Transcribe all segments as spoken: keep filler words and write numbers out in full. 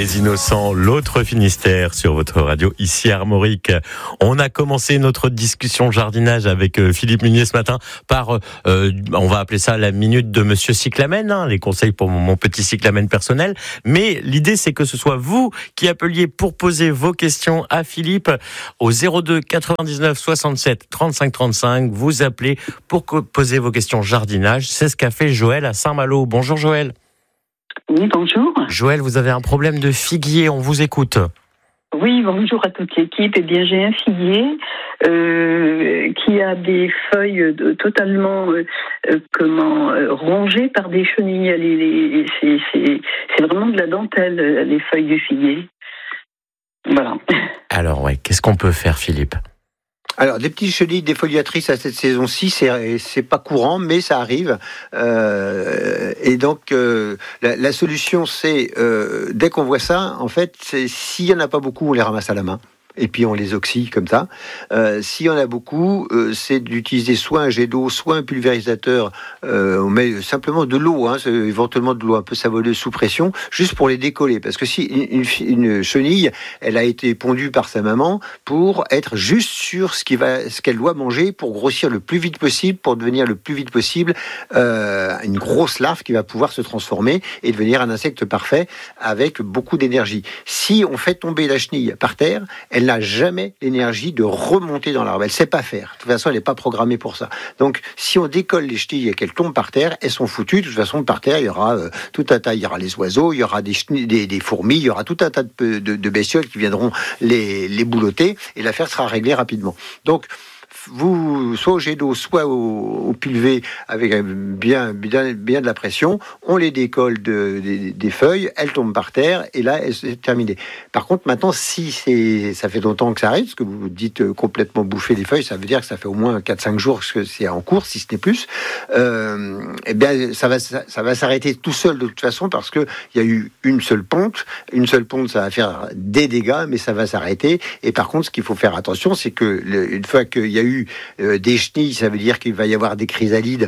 Les Innocents, l'autre Finistère sur votre radio ici Armorique. On a commencé notre discussion jardinage avec Philippe Munier ce matin par, euh, on va appeler ça la minute de Monsieur Cyclamen, hein, les conseils pour mon, mon petit cyclamen personnel. Mais l'idée, c'est que ce soit vous qui appeliez pour poser vos questions à Philippe au zéro deux quatre-vingt-dix-neuf soixante-sept trente-cinq trente-cinq. Vous appelez pour poser vos questions jardinage. C'est ce qu'a fait Joël à Saint-Malo. Bonjour Joël. Oui, bonjour. Joël, vous avez un problème de figuier, on vous écoute. Oui, bonjour à toute l'équipe. Eh bien, j'ai un figuier euh, qui a des feuilles de, totalement euh, euh, comment euh, rongées par des chenilles. Les, les, c'est, c'est, c'est vraiment de la dentelle, les feuilles du figuier. Voilà. Alors, ouais, qu'est-ce qu'on peut faire, Philippe ? Alors, des petites chenilles défoliatrices à cette saison-ci, c'est, c'est pas courant, mais ça arrive. Euh, et donc, euh, la, la solution, c'est, euh, dès qu'on voit ça, en fait, c'est, s'il y en a pas beaucoup, on les ramasse à la main. Et puis on les oxyde comme ça. Euh, s'il y en a beaucoup, euh, c'est d'utiliser soit un jet d'eau, soit un pulvérisateur. Euh, on met simplement de l'eau, hein, éventuellement de l'eau un peu savonneuse sous pression, juste pour les décoller. Parce que si une, une chenille, elle a été pondue par sa maman pour être juste sur ce, qui va, ce qu'elle doit manger pour grossir le plus vite possible, pour devenir le plus vite possible euh, une grosse larve qui va pouvoir se transformer et devenir un insecte parfait avec beaucoup d'énergie. Si on fait tomber la chenille par terre, elle Elle n'a jamais l'énergie de remonter dans l'arbre. Elle ne sait pas faire. De toute façon, elle n'est pas programmée pour ça. Donc, si on décolle les chenilles et qu'elles tombent par terre, elles sont foutues. De toute façon, par terre, il y aura euh, tout un tas. Il y aura les oiseaux, il y aura des, chenilles, des, des fourmis, il y aura tout un tas de, de, de bestioles qui viendront les, les boulotter et l'affaire sera réglée rapidement. Donc, vous, soit au jet d'eau, soit au, au pulvé avec bien, bien, bien de la pression, on les décolle de, de, des feuilles, elles tombent par terre et là, c'est terminé. Par contre, maintenant, si c'est, ça fait longtemps que ça arrive, parce que vous dites euh, complètement bouffer les feuilles, ça veut dire que ça fait au moins quatre cinq jours que c'est en cours, si ce n'est plus, euh, eh bien, ça va, ça, ça va s'arrêter tout seul de toute façon parce qu'il y a eu une seule ponte. Une seule ponte, ça va faire des dégâts, mais ça va s'arrêter. Et par contre, ce qu'il faut faire attention, c'est que le, une fois qu'il y a eu Euh, des chenilles, ça veut dire qu'il va y avoir des chrysalides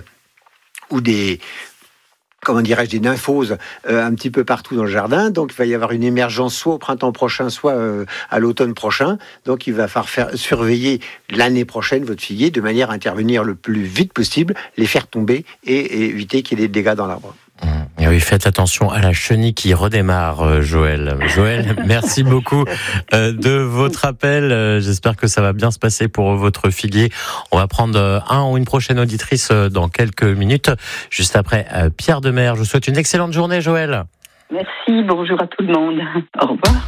ou des, comment dirais-je, des nymphoses euh, un petit peu partout dans le jardin. Donc il va y avoir une émergence soit au printemps prochain, soit euh, à l'automne prochain. Donc il va falloir faire surveiller l'année prochaine votre figuier de manière à intervenir le plus vite possible, les faire tomber et, et éviter qu'il y ait des dégâts dans l'arbre. Et oui, faites attention à la chenille qui redémarre, Joël. Joël, merci beaucoup de votre appel. J'espère que ça va bien se passer pour votre figuier. On va prendre un ou une prochaine auditrice dans quelques minutes, juste après Pierre Demers. Je vous souhaite une excellente journée, Joël. Merci, bonjour à tout le monde. Au revoir.